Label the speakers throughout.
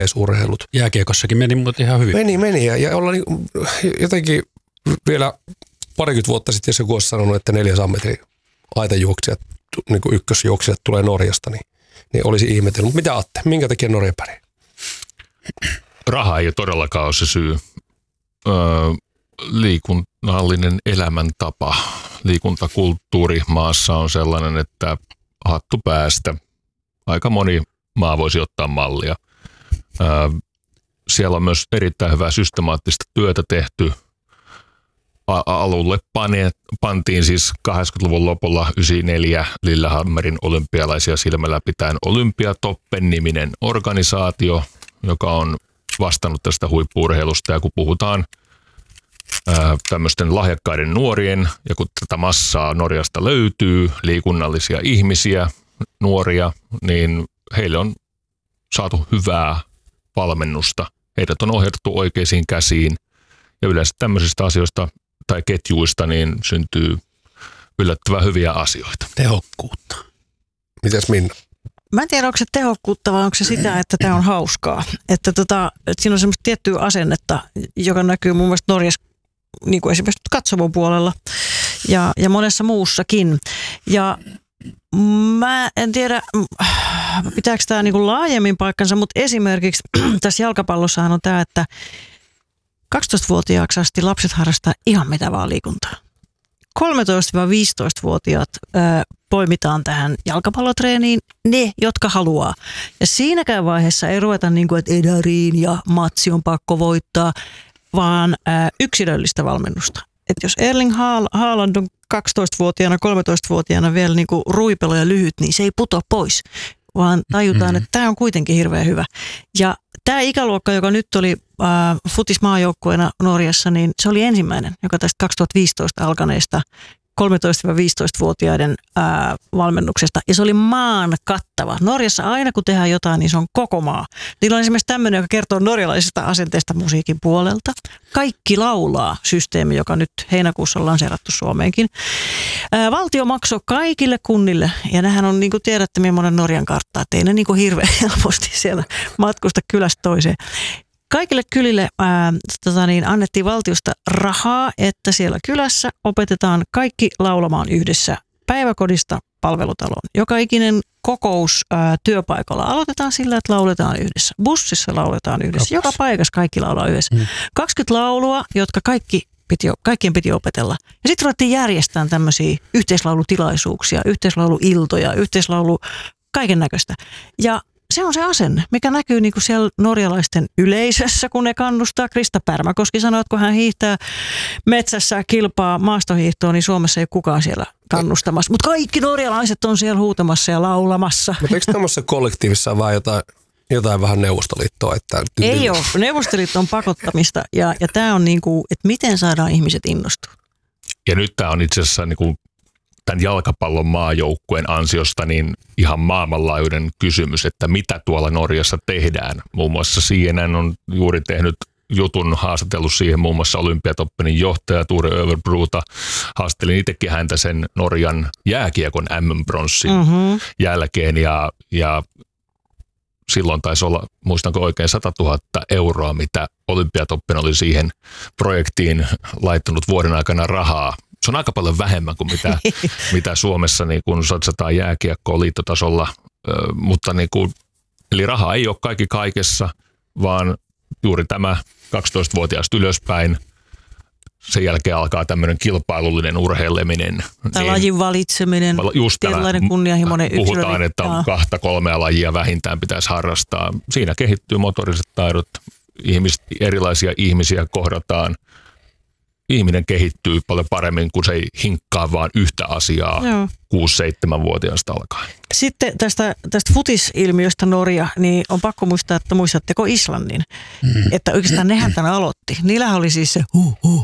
Speaker 1: yleisurheilut.
Speaker 2: Jääkiekossakin meni muuten ihan hyvin.
Speaker 1: Meni ja ollaan jotenkin vielä parikymmentä vuotta sitten, jos joku olisi sanonut, että 400 metrin aitajuoksijat, niin kuin ykkösjuoksijat tulee Norjasta, niin olisi ihmetellyt. Mutta mitä Atte, minkä takia Norja pärjää?
Speaker 3: Raha ei ole todellakaan ole se syy. Liikunnallinen elämäntapa, liikuntakulttuuri maassa on sellainen, että hattu päästä. Aika moni maa voisi ottaa mallia. Siellä on myös erittäin hyvää systemaattista työtä tehty. Alulle pantiin siis 80-luvun lopulla 94 Lillehammerin olympialaisia silmällä pitäen Olympiatoppen-niminen organisaatio, joka on vastannut tästä huippu-urheilusta. Ja kun puhutaan tämmöisten lahjakkaiden nuorien, ja kun tätä massaa Norjasta löytyy, liikunnallisia ihmisiä, nuoria, niin heille on saatu hyvää valmennusta. Heidät on ohjattu oikeisiin käsiin, ja yleensä tämmöisistä asioista tai ketjuista niin syntyy yllättävän hyviä asioita.
Speaker 2: Tehokkuutta.
Speaker 1: Mitäs Minna?
Speaker 4: Mä en tiedä, onko se tehokkuutta vai onko se sitä, että tämä on hauskaa. Että siinä on semmoista tiettyä asennetta, joka näkyy mun mielestä Norjassa niin kuin esimerkiksi katsomon puolella ja monessa muussakin. Ja mä en tiedä, pitääkö tämä niin kuin laajemmin paikkansa, mutta esimerkiksi tässä jalkapallossahan on tämä, että 12-vuotiaaksi asti lapset harrastaa ihan mitä vaan liikuntaa. 13-15-vuotiaat poimitaan tähän jalkapallotreeniin, ne, jotka haluaa. Ja siinäkään vaiheessa ei ruveta niin kuin, että edariin ja matsi on pakko voittaa, vaan yksilöllistä valmennusta. Että jos Erling Haaland on 12-vuotiaana, 13-vuotiaana vielä niin kuin ruipelo ja lyhyt, niin se ei putoa pois, vaan tajutaan, että tämä on kuitenkin hirveän hyvä. Ja tämä ikäluokka, joka nyt oli futismaajoukkueena Norjassa, niin se oli ensimmäinen, joka tästä 2015 alkaneesta 13-15-vuotiaiden valmennuksesta. Ja se oli maan kattava. Norjassa aina kun tehdään jotain, niin se on koko maa. Niillä on esimerkiksi tämmöinen, joka kertoo norjalaisesta asenteesta musiikin puolelta. Kaikki laulaa -systeemi, joka nyt heinäkuussa on lanseerattu Suomeenkin. Valtio maksoi kaikille kunnille, ja nehän on, niin kuin tiedätte, millainen Norjan karttaa, että ei ne niin kuin hirveän helposti siellä matkusta kylästä toiseen. Kaikille kylille annettiin valtiosta rahaa, että siellä kylässä opetetaan kaikki laulamaan yhdessä päiväkodista palvelutaloon. Joka ikinen kokous työpaikalla aloitetaan sillä, että lauletaan yhdessä. Bussissa lauletaan yhdessä. Joka paikassa kaikki laulaa yhdessä. 20 laulua, jotka kaikkien piti opetella. Ja sitten ruvettiin järjestämään tämmöisiä yhteislaulutilaisuuksia, yhteislauluiltoja, kaiken näköistä. Ja se on se asenne, mikä näkyy niinku siellä norjalaisten yleisössä, kun ne kannustaa. Krista Pärmäkoski sanoi, että kun hän hiihtää metsässä kilpaa maastohiihtoa, niin Suomessa ei ole kukaan siellä kannustamassa. Mutta kaikki norjalaiset on siellä huutamassa ja laulamassa.
Speaker 1: Mutta eikö tämmöisessä kollektiivissa vaan jotain vähän Neuvostoliittoa?
Speaker 4: Ei ole. Neuvostoliitto on pakottamista ja tämä on niinku, että miten saadaan ihmiset innostua.
Speaker 3: Ja nyt tämä on itse asiassa niinku tämän jalkapallon maajoukkueen ansiosta niin ihan maailmanlaajuinen kysymys, että mitä tuolla Norjassa tehdään. Muun muassa CNN on juuri tehnyt jutun, haastatellut siihen muun muassa Olympiatoppenin johtaja Ture Överbruta. Haastelin itsekin häntä sen Norjan jääkiekon MM-bronssin jälkeen ja silloin taisi olla, muistanko oikein, 100 000 euroa, mitä Olympiatoppen oli siihen projektiin laittanut vuoden aikana rahaa. Se on aika paljon vähemmän kuin mitä Suomessa niin kun satsataan jääkiekkoon liittotasolla, mutta niin kun, eli raha ei ole kaikki kaikessa, vaan juuri tämä 12-vuotiaasta ylöspäin. Sen jälkeen alkaa tämmöinen kilpailullinen urheileminen.
Speaker 4: Tai lajin valitseminen, tietynlainen kunnianhimoinen yksilö.
Speaker 3: Puhutaan, että 2-3 lajia vähintään pitäisi harrastaa. Siinä kehittyy motoriset taidot, erilaisia ihmisiä kohdataan. Ihminen kehittyy paljon paremmin, kun se ei hinkkaa vaan yhtä asiaa 6-7-vuotiaasta alkaen.
Speaker 4: Sitten tästä futisilmiöstä Norja, niin on pakko muistaa, että muistatteko Islannin? Että oikeastaan nehän tämän aloitti. Niillähän oli siis se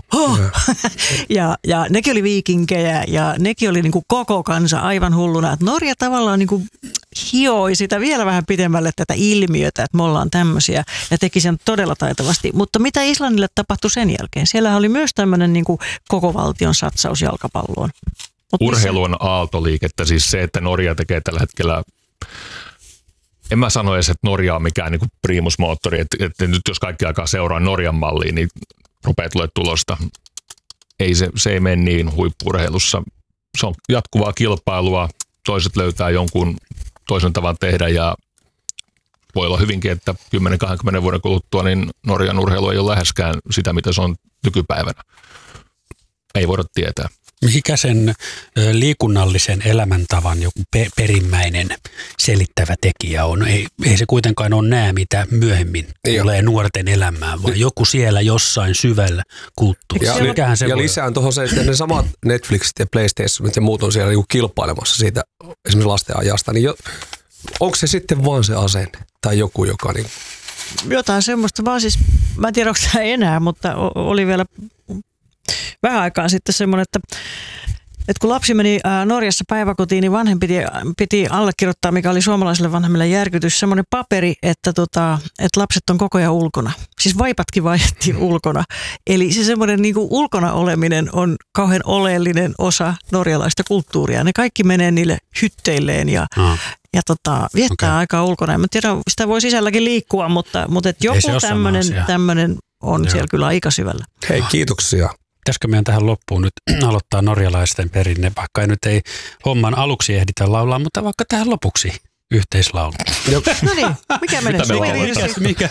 Speaker 4: ja nekin oli viikinkejä ja nekin oli niinku koko kansa aivan hulluna. Että Norja tavallaan niinku hioi sitä vielä vähän pidemmälle tätä ilmiötä, että me ollaan tämmöisiä ja teki sen todella taitavasti. Mutta mitä Islannille tapahtui sen jälkeen? Siellä oli myös tämmöinen niinku koko valtion satsaus jalkapalloon.
Speaker 3: Urheilu on aaltoliikettä, siis se, että Norja tekee tällä hetkellä en mä sano edes, että Norja on mikään niin kuin primusmoottori, että nyt jos kaikki aikaa seuraa Norjan malliin, niin rupeaa tulee tulosta. Se ei mene niin huippu-urheilussa. Se on jatkuvaa kilpailua, toiset löytää jonkun toisen tavan tehdä ja voi olla hyvinkin, että 10-20 vuoden kuluttua niin Norjan urheilu ei ole läheskään sitä, mitä se on nykypäivänä. Ei voida tietää.
Speaker 2: Mikä sen liikunnallisen elämäntavan joku perimmäinen selittävä tekijä on? Ei se kuitenkaan ole nämä, mitä myöhemmin tulee nuorten elämään, vaan joku siellä jossain syvällä kulttuurissa.
Speaker 1: Ja lisään tuohon se, että ne samat Netflixit ja PlayStationit ja muut on siellä niinku kilpailemassa siitä esimerkiksi lasten ajasta, niin onko se sitten vaan se asenne tai joku, joka niin...
Speaker 4: Jotain semmoista, vaan siis, mä en tiedä onko tämä enää, mutta oli vielä vähän aikaa sitten semmoinen, että kun lapsi meni Norjassa päiväkotiin, niin vanhempi piti allekirjoittaa, mikä oli suomalaisille vanhemmille järkytys, semmoinen paperi, että lapset on koko ajan ulkona. Siis vaipatkin vaihdettiin ulkona. Eli se semmoinen niin kuin ulkona oleminen on kauhean oleellinen osa norjalaista kulttuuria. Ne kaikki menee niille hytteilleen ja viettää aikaa ulkona. En tiedä, sitä voi sisälläkin liikkua, mutta että joku tämmöinen on siellä kyllä aika syvällä.
Speaker 1: Hei, kiitoksia.
Speaker 2: Pitäisikö meidän tähän loppuun nyt aloittaa norjalaisten perinne, vaikka nyt ei homman aluksi ehditä laulaa, mutta vaikka tähän lopuksi yhteislaulu.
Speaker 4: No niin, mikä menee?
Speaker 2: Mikä?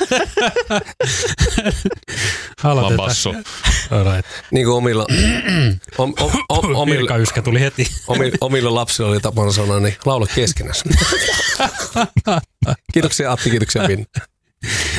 Speaker 3: Basso.
Speaker 1: Niin kuin
Speaker 2: Virkayskä tuli heti.
Speaker 1: Omilla lapsilla oli tapana sanoa, niin laula keskenässä. Kiitoksia Atti, kiitoksia Pinna.